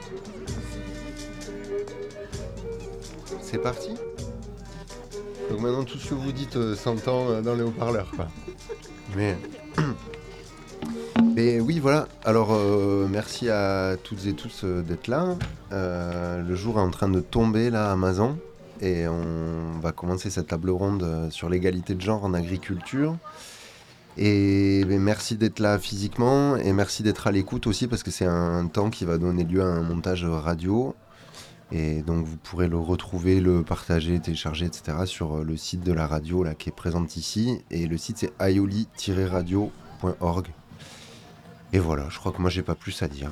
C'est parti. Donc maintenant tout ce que vous dites s'entend dans les haut-parleurs, quoi. Mais oui, voilà. Alors merci à toutes et tous d'être là. Le jour est en train de tomber là à Mazan et on va commencer cette table ronde sur l'égalité de genre en agriculture. Et merci d'être là physiquement et merci d'être à l'écoute aussi parce que c'est un temps qui va donner lieu à un montage radio. Et donc vous pourrez le retrouver, le partager, télécharger, etc. sur le site de la radio là, qui est présente ici. Et le site c'est aioli-radio.org. Et voilà, je crois que moi j'ai pas plus à dire.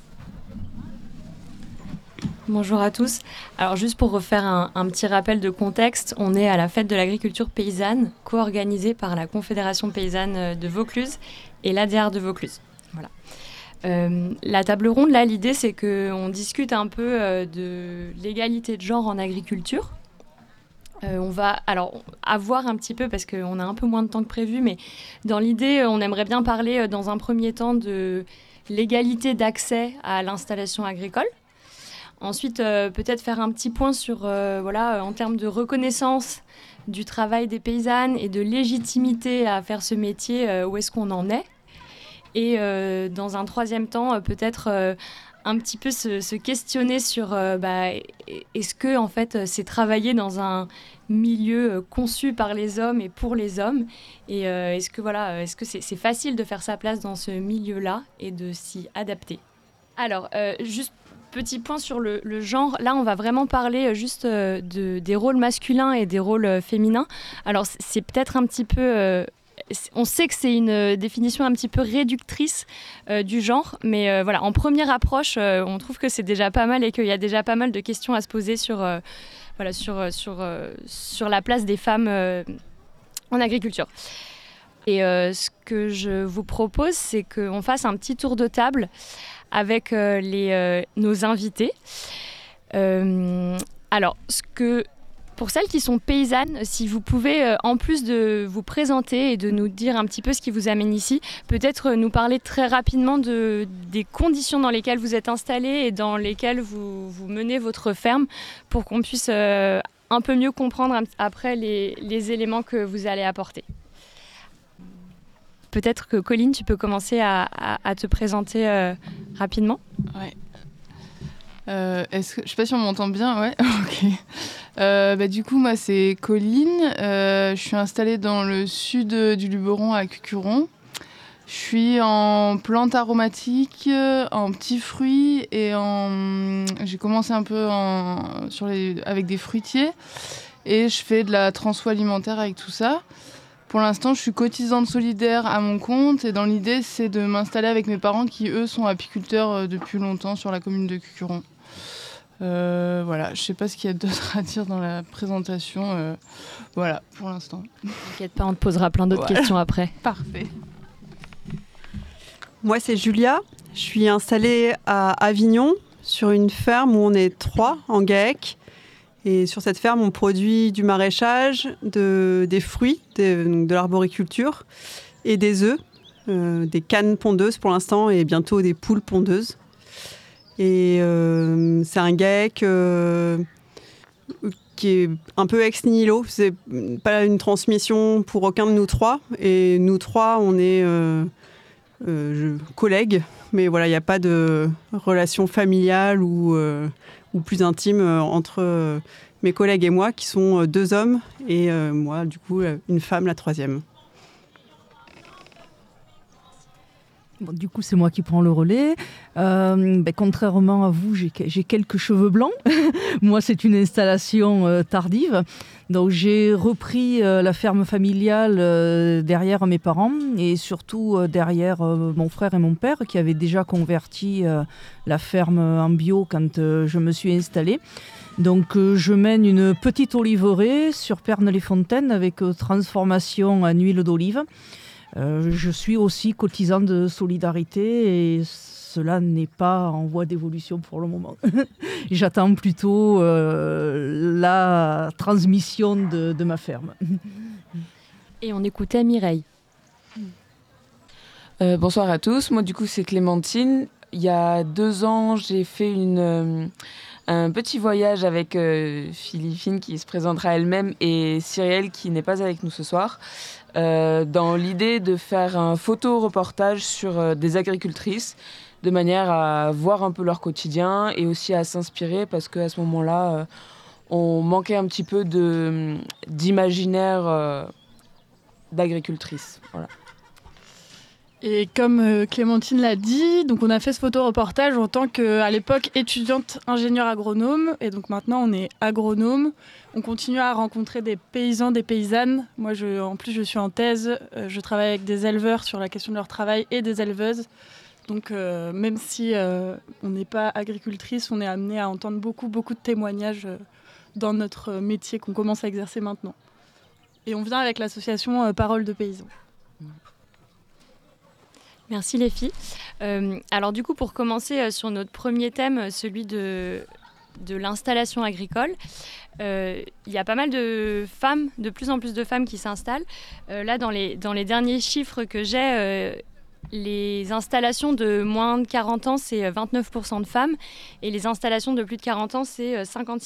Bonjour à tous. Alors juste pour refaire un petit rappel de contexte, on est à la fête de l'agriculture paysanne, co-organisée par la Confédération paysanne de Vaucluse et l'ADR de Vaucluse. Voilà. La table ronde, là, l'idée c'est qu'on discute un peu de l'égalité de genre en agriculture. On va alors avoir un petit peu, parce qu'on a un peu moins de temps que prévu, mais dans l'idée, on aimerait bien parler dans un premier temps de l'égalité d'accès à l'installation agricole. Ensuite, peut-être faire un petit point sur, en termes de reconnaissance du travail des paysannes et de légitimité à faire ce métier, où est-ce qu'on en est. Et dans un troisième temps, peut-être un petit peu se questionner sur est-ce que en fait, c'est travailler dans un milieu conçu par les hommes et pour les hommes. Et est-ce que c'est facile de faire sa place dans ce milieu-là et de s'y adapter. Alors, juste petit point sur le genre. Là, on va vraiment parler juste des rôles masculins et des rôles féminins. Alors, c'est peut-être un petit peu... on sait que c'est une définition un petit peu réductrice du genre, mais voilà, en première approche, on trouve que c'est déjà pas mal et qu'il y a déjà pas mal de questions à se poser sur la place des femmes en agriculture. Et ce que je vous propose, c'est qu'on fasse un petit tour de table avec nos invités. Alors, pour celles qui sont paysannes, si vous pouvez, en plus de vous présenter et de nous dire un petit peu ce qui vous amène ici, peut-être nous parler très rapidement des conditions dans lesquelles vous êtes installés et dans lesquelles vous menez votre ferme, pour qu'on puisse un peu mieux comprendre après les éléments que vous allez apporter. Peut-être que Colline, tu peux commencer à te présenter rapidement. Ouais. Je sais pas si on m'entend bien, ouais. Ok. Du coup, moi, c'est Colline. Je suis installée dans le sud du Luberon, à Cucuron. Je suis en plantes aromatiques, en petits fruits et j'ai commencé un peu avec des fruitiers et je fais de la transfo alimentaire avec tout ça. Pour l'instant, je suis cotisante solidaire à mon compte et dans l'idée, c'est de m'installer avec mes parents qui, eux, sont apiculteurs depuis longtemps sur la commune de Cucuron. Voilà, je sais pas ce qu'il y a d'autre à dire dans la présentation. Voilà, pour l'instant. T'inquiète pas, on te posera plein d'autres questions après. Parfait. Moi, c'est Julia. Je suis installée à Avignon, sur une ferme où on est 3 en GAEC. Et sur cette ferme, on produit du maraîchage, des fruits, de l'arboriculture et des œufs, des cannes pondeuses pour l'instant et bientôt des poules pondeuses. Et c'est un GAEC qui est un peu ex nihilo. C'est pas une transmission pour aucun de nous 3. Et nous 3, on est collègues. Mais voilà, il n'y a pas de relation familiale ou plus intime entre mes collègues et moi, qui sont 2 hommes, et moi, du coup, une femme, la 3e. Bon, du coup, c'est moi qui prends le relais. Contrairement à vous, j'ai quelques cheveux blancs. Moi, c'est une installation tardive. Donc, j'ai repris la ferme familiale derrière mes parents et surtout derrière mon frère et mon père qui avaient déjà converti la ferme en bio quand je me suis installée. Donc, je mène une petite oliveraie sur Pernes-les-Fontaines avec transformation en huile d'olive. Je suis aussi cotisante de solidarité et cela n'est pas en voie d'évolution pour le moment. J'attends plutôt la transmission de ma ferme. Et on écoutait Mireille. Bonsoir à tous, moi du coup c'est Clémentine. il y a 2 ans, j'ai fait un petit voyage avec Philippine qui se présentera elle-même et Cyrielle qui n'est pas avec nous ce soir, dans l'idée de faire un photo-reportage sur des agricultrices, de manière à voir un peu leur quotidien et aussi à s'inspirer parce qu'à ce moment-là, on manquait un petit peu d'imaginaire d'agricultrices. Voilà. Et comme Clémentine l'a dit, donc on a fait ce photoreportage en tant qu'à l'époque étudiante ingénieure agronome. Et donc maintenant on est agronome. On continue à rencontrer des paysans, des paysannes. Moi en plus je suis en thèse. Je travaille avec des éleveurs sur la question de leur travail et des éleveuses. Donc même si on n'est pas agricultrice, on est amené à entendre beaucoup de témoignages dans notre métier qu'on commence à exercer maintenant. Et on vient avec l'association Parole de paysans. Merci les filles. Alors du coup, pour commencer sur notre premier thème, celui de l'installation agricole, il y a pas mal de femmes, de plus en plus de femmes qui s'installent. Là, dans les derniers chiffres que j'ai, les installations de moins de 40 ans, c'est 29% de femmes. Et les installations de plus de 40 ans, c'est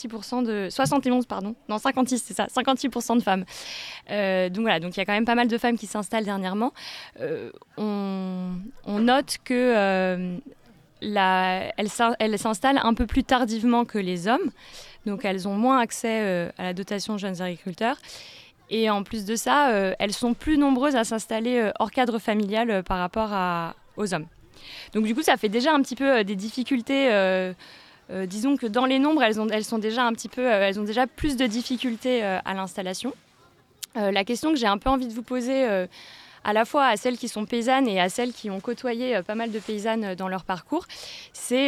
56%, c'est ça, 56% de femmes. Donc voilà, donc il y a quand même pas mal de femmes qui s'installent dernièrement. On note que elles s'installent un peu plus tardivement que les hommes. Donc elles ont moins accès à la dotation jeunes agriculteurs. Et en plus de ça, elles sont plus nombreuses à s'installer hors cadre familial par rapport aux hommes. Donc du coup, ça fait déjà un petit peu des difficultés. Disons que dans les nombres, elles ont déjà plus de difficultés à l'installation. La question que j'ai un peu envie de vous poser, à la fois à celles qui sont paysannes et à celles qui ont côtoyé pas mal de paysannes dans leur parcours, c'est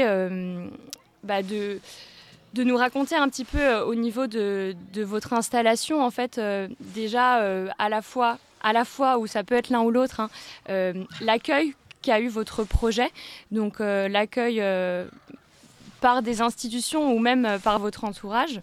de nous raconter un petit peu au niveau de votre installation, en fait, déjà à la fois où ça peut être l'un ou l'autre, hein, l'accueil qu'a eu votre projet, donc l'accueil par des institutions ou même par votre entourage.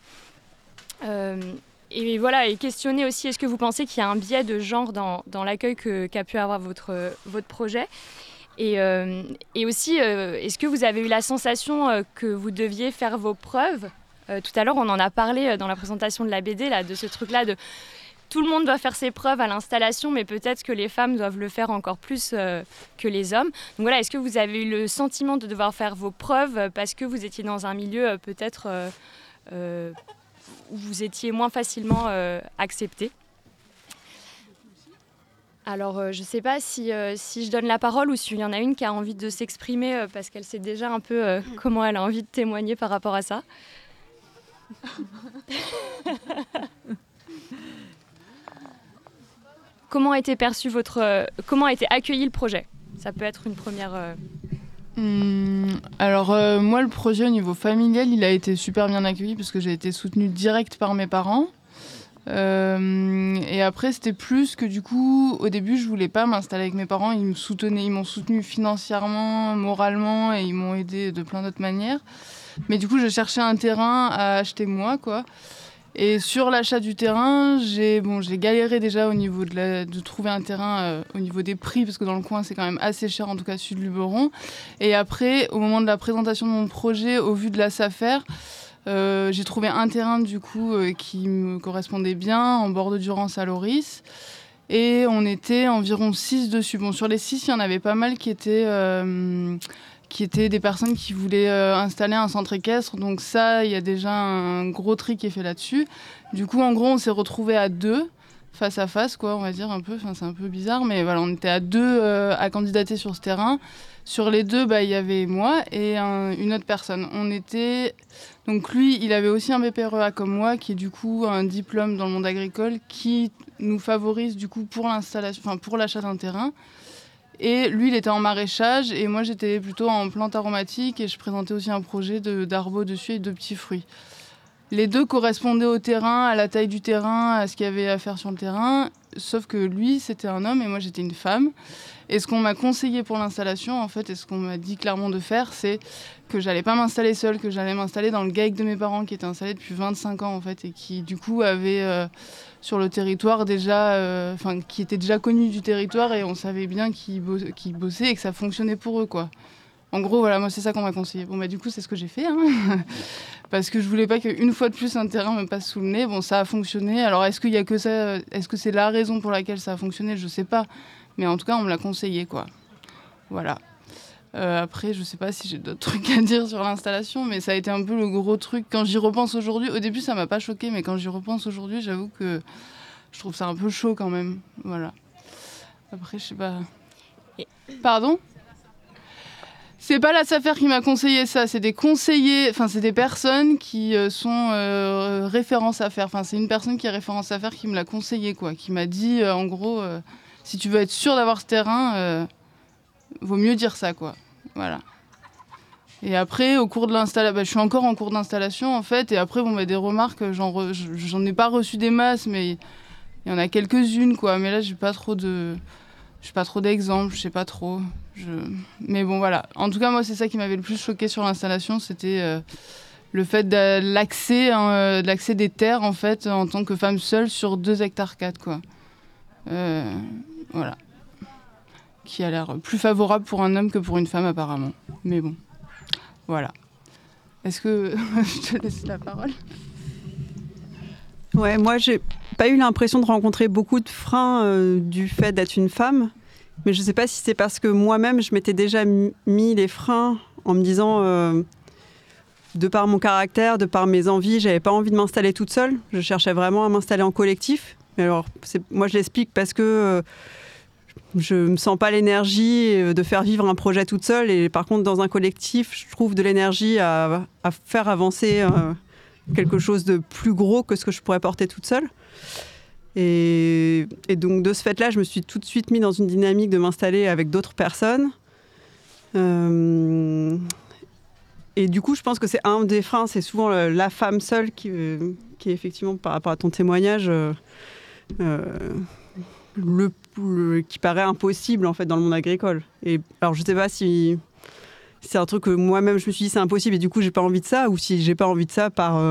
Et voilà, et questionner aussi, est-ce que vous pensez qu'il y a un biais de genre dans l'accueil qu'a pu avoir votre projet ? Et aussi, est-ce que vous avez eu la sensation que vous deviez faire vos preuves ? Tout à l'heure, on en a parlé dans la présentation de la BD, là, de ce truc-là, de tout le monde doit faire ses preuves à l'installation, mais peut-être que les femmes doivent le faire encore plus que les hommes. Donc voilà, est-ce que vous avez eu le sentiment de devoir faire vos preuves parce que vous étiez dans un milieu peut-être où vous étiez moins facilement accepté ? Alors, je ne sais pas si je donne la parole ou s'il y en a une qui a envie de s'exprimer parce qu'elle sait déjà un peu comment elle a envie de témoigner par rapport à ça. Comment a été comment a été accueilli le projet ? Ça peut être une première... Alors moi, le projet au niveau familial, il a été super bien accueilli parce que j'ai été soutenue direct par mes parents. Et après, c'était plus que du coup, au début, je voulais pas m'installer avec mes parents. Ils me soutenaient, ils m'ont soutenue financièrement, moralement, et ils m'ont aidée de plein d'autres manières. Mais du coup, je cherchais un terrain à acheter moi, quoi. Et sur l'achat du terrain, j'ai galéré déjà au niveau de trouver un terrain au niveau des prix, parce que dans le coin, c'est quand même assez cher, en tout cas celui de Luberon. Et après, au moment de la présentation de mon projet, au vu de la SAFER, j'ai trouvé un terrain du coup qui me correspondait bien en bord de Durance à Loris et on était environ 6 dessus. Bon, sur les 6, il y en avait pas mal qui étaient des personnes qui voulaient installer un centre équestre, donc ça, il y a déjà un gros tri qui est fait là-dessus. Du coup, en gros, on s'est retrouvés à 2 face à face, quoi, on va dire un peu. Enfin, c'est un peu bizarre, mais voilà, on était à 2 à candidater sur ce terrain. Sur les 2, il y avait moi et une autre personne. Donc lui, il avait aussi un BPREA comme moi, qui est du coup un diplôme dans le monde agricole, qui nous favorise du coup pour l'installation, enfin pour l'achat d'un terrain. Et lui, il était en maraîchage et moi, j'étais plutôt en plantes aromatiques et je présentais aussi un projet d'arbres dessus et de petits fruits. Les 2 correspondaient au terrain, à la taille du terrain, à ce qu'il y avait à faire sur le terrain, sauf que lui, c'était un homme et moi, j'étais une femme. Et ce qu'on m'a conseillé pour l'installation, en fait, et ce qu'on m'a dit clairement de faire, c'est que j'allais pas m'installer seule, que j'allais m'installer dans le GAEC de mes parents qui était installé depuis 25 ans, en fait, et qui, du coup, avait sur le territoire déjà, qui était déjà connu du territoire et on savait bien qu'ils bossaient et que ça fonctionnait pour eux, quoi. En gros, voilà, moi, c'est ça qu'on m'a conseillé. Bon, bah, du coup, c'est ce que j'ai fait, hein. Parce que je voulais pas qu'une fois de plus un terrain me passe sous le nez. Bon, ça a fonctionné. Alors, est-ce qu'il y a que ça? Est-ce que c'est la raison pour laquelle ça a fonctionné? Je sais pas. Mais en tout cas, on me l'a conseillé, quoi. Voilà. Après, je sais pas si j'ai d'autres trucs à dire sur l'installation, mais ça a été un peu le gros truc. Quand j'y repense aujourd'hui, au début, ça m'a pas choqué, mais quand j'y repense aujourd'hui, j'avoue que je trouve ça un peu chaud quand même. Voilà. Après, je sais pas. Pardon? C'est pas la SAFER qui m'a conseillé ça, c'est des conseillers, enfin c'est des personnes qui sont références à faire. Enfin c'est une personne qui est référence à faire qui me l'a conseillé, quoi, qui m'a dit en gros si tu veux être sûr d'avoir ce terrain, vaut mieux dire ça, quoi. Voilà. Et après au cours de l'installation, je suis encore en cours d'installation en fait, et après des remarques, j'en ai pas reçu des masses, mais il y en a quelques-unes, quoi. Mais là j'ai pas trop d'exemples, je sais pas trop. Mais bon, voilà. En tout cas, moi, c'est ça qui m'avait le plus choqué sur l'installation, c'était le fait de l'accès des terres, en fait, en tant que femme seule sur 2 hectares 4, quoi. Voilà. Qui a l'air plus favorable pour un homme que pour une femme, apparemment. Mais bon, voilà. Est-ce que je te laisse la parole? Ouais, moi, j'ai pas eu l'impression de rencontrer beaucoup de freins du fait d'être une femme. Mais je ne sais pas si c'est parce que moi-même, je m'étais déjà mis les freins en me disant, de par mon caractère, de par mes envies, j'avais pas envie de m'installer toute seule. Je cherchais vraiment à m'installer en collectif. Mais alors, moi, je l'explique parce que je me sens pas l'énergie de faire vivre un projet toute seule. Et par contre, dans un collectif, je trouve de l'énergie à faire avancer quelque chose de plus gros que ce que je pourrais porter toute seule. Et donc, de ce fait-là, je me suis tout de suite mis dans une dynamique de m'installer avec d'autres personnes. Et du coup, je pense que c'est un des freins, c'est souvent la femme seule qui est effectivement, par rapport à ton témoignage, qui paraît impossible en fait dans le monde agricole. Et alors, je ne sais pas si c'est un truc que moi-même je me suis dit c'est impossible et du coup j'ai pas envie de ça, ou si j'ai pas envie de ça par